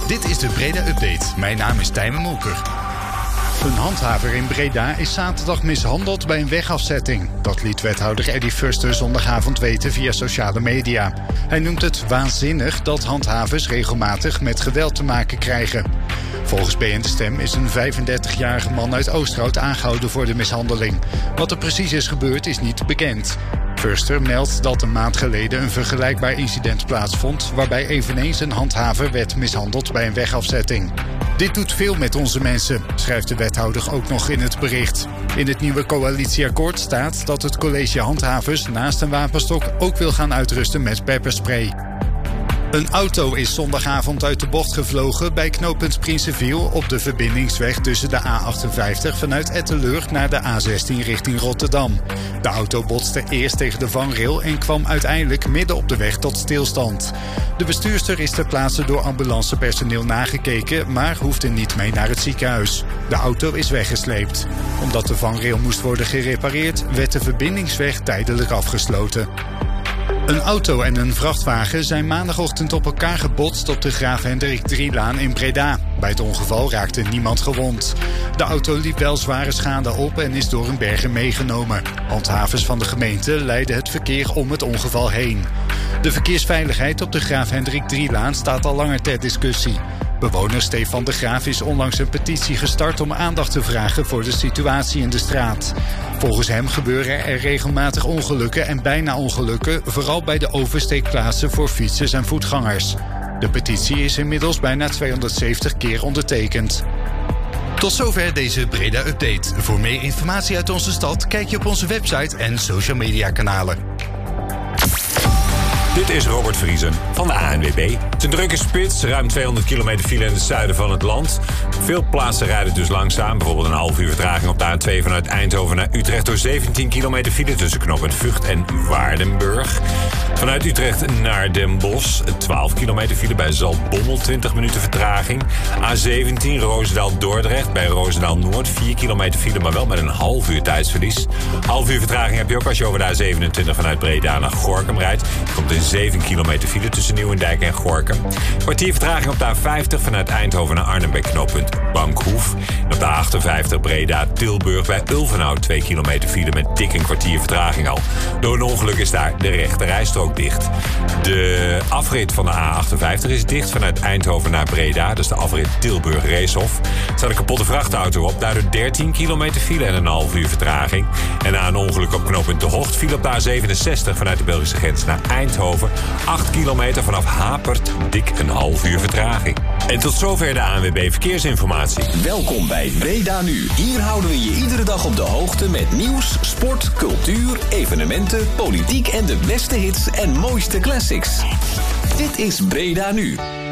Dit is de Breda Update. Mijn naam is Tijmen Molker. Een handhaver in Breda is zaterdag mishandeld bij een wegafzetting. Dat liet wethouder Eddy Fuster zondagavond weten via sociale media. Hij noemt het waanzinnig dat handhavers regelmatig met geweld te maken krijgen. Volgens BN De Stem is een 35-jarige man uit Oosterhout aangehouden voor de mishandeling. Wat er precies is gebeurd is niet bekend. Fuster meldt dat een maand geleden een vergelijkbaar incident plaatsvond, waarbij eveneens een handhaver werd mishandeld bij een wegafzetting. Dit doet veel met onze mensen, schrijft de wethouder ook nog in het bericht. In het nieuwe coalitieakkoord staat dat het college handhavers naast een wapenstok ook wil gaan uitrusten met pepperspray. Een auto is zondagavond uit de bocht gevlogen bij knooppunt Prinsenviel op de verbindingsweg tussen de A58 vanuit Etteleur naar de A16 richting Rotterdam. De auto botste eerst tegen de vangrail en kwam uiteindelijk midden op de weg tot stilstand. De bestuurster is ter plaatse door ambulancepersoneel nagekeken, maar hoefde niet mee naar het ziekenhuis. De auto is weggesleept. Omdat de vangrail moest worden gerepareerd, werd de verbindingsweg tijdelijk afgesloten. Een auto en een vrachtwagen zijn maandagochtend op elkaar gebotst op de Graaf Hendrik III-laan in Breda. Bij het ongeval raakte niemand gewond. De auto liep wel zware schade op en is door een berger meegenomen. Handhavers van de gemeente leidden het verkeer om het ongeval heen. De verkeersveiligheid op de Graaf Hendrik III-laan staat al langer ter discussie. Bewoner Stefan de Graaf is onlangs een petitie gestart om aandacht te vragen voor de situatie in de straat. Volgens hem gebeuren er regelmatig ongelukken en bijna ongelukken, vooral bij de oversteekplaatsen voor fietsers en voetgangers. De petitie is inmiddels bijna 270 keer ondertekend. Tot zover deze Breda Update. Voor meer informatie uit onze stad kijk je op onze website en social media kanalen. Dit is Robert Vriesen van de ANWB. Het is een drukke spits, ruim 200 kilometer file in het zuiden van het land. Veel plaatsen rijden dus langzaam. Bijvoorbeeld een half uur vertraging op de A2 vanuit Eindhoven naar Utrecht door 17 kilometer file tussen knooppunt Vught en Waardenburg. Vanuit Utrecht naar Den Bosch, 12 kilometer file bij Zaltbommel, 20 minuten vertraging. A17 Roosendaal-Dordrecht bij Roosendaal-Noord, 4 kilometer file, maar wel met een half uur tijdsverlies. Half uur vertraging heb je ook als je over de A27 vanuit Breda naar Gorinchem rijdt. Je komt in 7 kilometer file tussen Nieuwendijk en Gorinchem. Kwartier vertraging op de A50 vanuit Eindhoven naar Arnhem bij knooppunt Bankhoef. En op de A58 Breda-Tilburg bij Ulvenhout 2 kilometer file met dik een kwartier vertraging al. Door een ongeluk is daar de rechte rijstrook dicht. De afrit van de A58 is dicht vanuit Eindhoven naar Breda. Dat is de afrit Tilburg-Reeshof. Er staat een kapotte vrachtauto op. Daardoor 13 kilometer file en een half uur vertraging. En na een ongeluk op knooppunt De Hocht viel op de A67 vanuit de Belgische grens naar Eindhoven. 8 kilometer vanaf Hapert, dik een half uur vertraging. En tot zover de ANWB Verkeersinformatie. Welkom bij Breda Nu. Hier houden we je iedere dag op de hoogte met nieuws, sport, cultuur, evenementen, politiek en de beste hits en mooiste classics. Dit is Breda Nu.